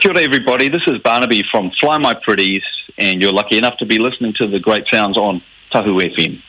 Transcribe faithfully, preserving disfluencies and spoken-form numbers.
Kia ora everybody, this is Barnaby from Fly My Pretties, and you're lucky enough to be listening to the great sounds on Tahu F M.